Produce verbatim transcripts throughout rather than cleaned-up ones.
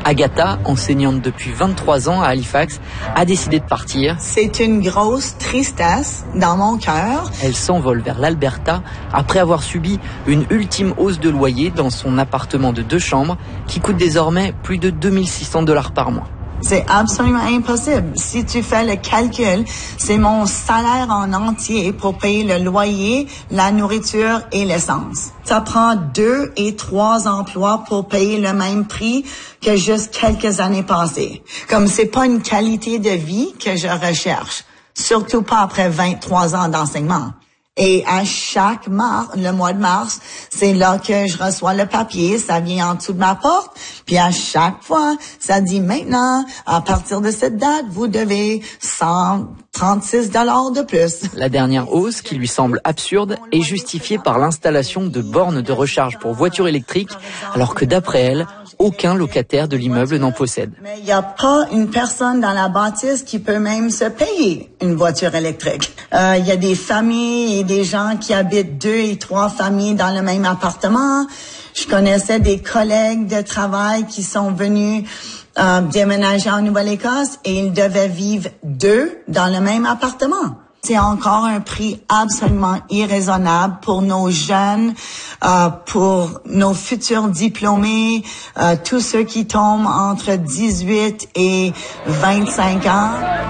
Agatha, enseignante depuis vingt-trois ans à Halifax, a décidé de partir. C'est une grosse tristesse dans mon cœur. Elle s'envole vers l'Alberta après avoir subi une ultime hausse de loyer dans son appartement de deux chambres qui coûte désormais plus de deux mille six cents dollars par mois. C'est absolument impossible. Si tu fais le calcul, c'est mon salaire en entier pour payer le loyer, la nourriture et l'essence. Ça prend deux et trois emplois pour payer le même prix que juste quelques années passées. Comme c'est pas une qualité de vie que je recherche, surtout pas après vingt-trois ans d'enseignement. Et à chaque mars, le mois de mars, c'est là que je reçois le papier, ça vient en dessous de ma porte, puis à chaque fois, ça dit maintenant, à partir de cette date, vous devez cent trente-six dollars de plus. La dernière hausse, qui lui semble absurde, est justifiée par l'installation de bornes de recharge pour voitures électriques, alors que d'après elle, aucun locataire de l'immeuble n'en possède. Mais il n'y a pas une personne dans la bâtisse qui peut même se payer une voiture électrique. Euh, il y a des familles et des gens qui habitent deux et trois familles dans le même appartement. Je connaissais des collègues de travail qui sont venus euh, déménager en Nouvelle-Écosse et ils devaient vivre deux dans le même appartement. C'est encore un prix absolument irraisonnable pour nos jeunes, euh, pour nos futurs diplômés, euh, tous ceux qui tombent entre dix-huit et vingt-cinq ans.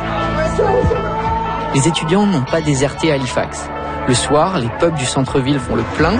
Les étudiants n'ont pas déserté Halifax. Le soir, les pubs du centre-ville font le plein.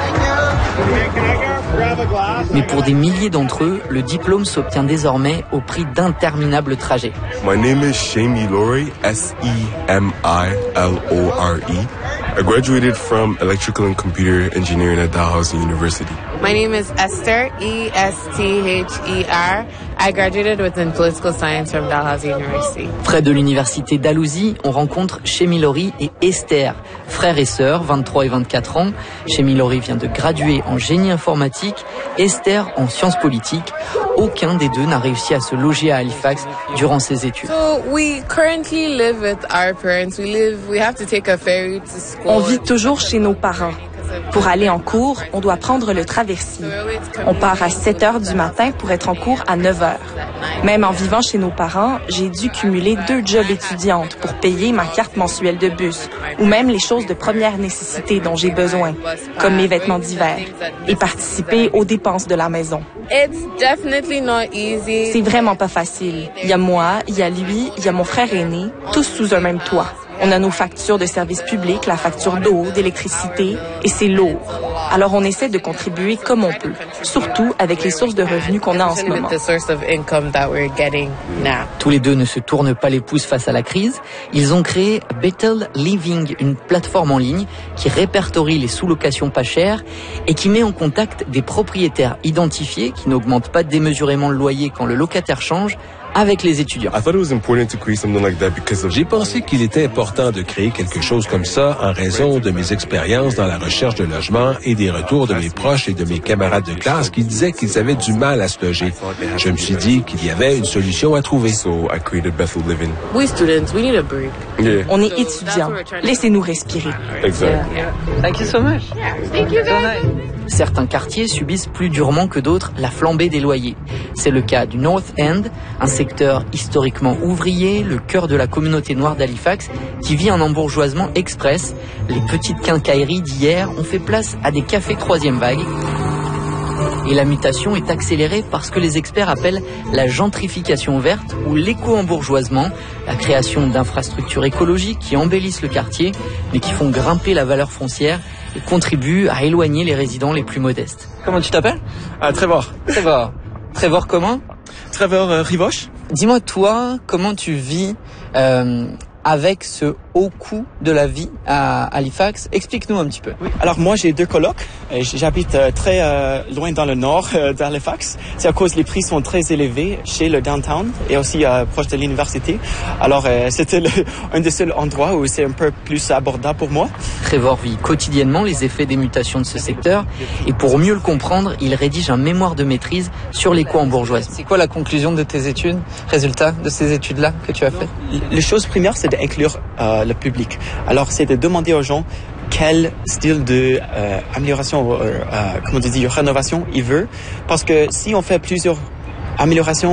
Mais pour des milliers d'entre eux, le diplôme s'obtient désormais au prix d'interminables trajets. My name is Shemi Lori, S E M I L O R E. I graduated from Electrical and Computer Engineering at Dalhousie University. My name is Esther, E S T H E R. I graduated within Political Science from Dalhousie University. Près de l'université Dalhousie, on rencontre Shemi Lori et Esther, frères et sœurs, vingt-trois et vingt-quatre ans. Shemi Lori vient de graduer en génie informatique, Esther en sciences politiques. Aucun des deux n'a réussi à se loger à Halifax durant ses études. So we currently live with our parents. We live, we have to take a ferry to school. On vit toujours chez nos parents. Pour aller en cours, on doit prendre le traversier. On part à sept heures du matin pour être en cours à neuf heures. Même en vivant chez nos parents, j'ai dû cumuler deux jobs étudiantes pour payer ma carte mensuelle de bus, ou même les choses de première nécessité dont j'ai besoin, comme mes vêtements d'hiver, et participer aux dépenses de la maison. C'est vraiment pas facile. Il y a moi, il y a lui, il y a mon frère aîné, tous sous un même toit. On a nos factures de services publics, la facture d'eau, d'électricité, et c'est lourd. Alors on essaie de contribuer comme on peut, surtout avec les sources de revenus qu'on a en ce moment. Tous les deux ne se tournent pas les pouces face à la crise. Ils ont créé Bethel Living, une plateforme en ligne qui répertorie les sous-locations pas chères et qui met en contact des propriétaires identifiés qui n'augmentent pas démesurément le loyer quand le locataire change avec les étudiants. J'ai pensé qu'il était important de créer quelque chose comme ça en raison de mes expériences dans la recherche de logement et des retours de mes proches et de mes camarades de classe qui disaient qu'ils avaient du mal à se loger. Je me suis dit qu'il y avait une solution à trouver. On est étudiants. Laissez-nous respirer. Thank you so much. Thank you guys. Certains quartiers subissent plus durement que d'autres la flambée des loyers. C'est le cas du North End, un secteur historiquement ouvrier, le cœur de la communauté noire d'Halifax, qui vit un embourgeoisement express. Les petites quincailleries d'hier ont fait place à des cafés troisième vague. Et la mutation est accélérée par ce que les experts appellent la gentrification verte ou l'éco-embourgeoisement, la création d'infrastructures écologiques qui embellissent le quartier, mais qui font grimper la valeur foncière et contribuent à éloigner les résidents les plus modestes. Comment tu t'appelles ? Ah, Trevor. Trevor. Trevor comment ? Trevor euh, Rivoche. Dis-moi, toi, comment tu vis euh, avec ce haut coût de la vie à Halifax? Explique-nous un petit peu. Oui. Alors moi, j'ai deux colocs. J'habite euh, très euh, loin dans le nord euh, d'Halifax. C'est à cause que les prix sont très élevés chez le downtown et aussi euh, proche de l'université. Alors euh, c'était le, un des seuls endroits où c'est un peu plus abordable pour moi. Trevor vit quotidiennement les effets des mutations de ce secteur et pour mieux le comprendre, il rédige un mémoire de maîtrise sur l'éco-embourgeoisement. C'est quoi la conclusion de tes études, résultat de ces études-là que tu as fait? Les choses premières, c'est d'inclure euh, le public. Alors c'est de demander aux gens quel style de euh, amélioration, euh, euh, comment on dit, rénovation il veut. Parce que si on fait plusieurs améliorations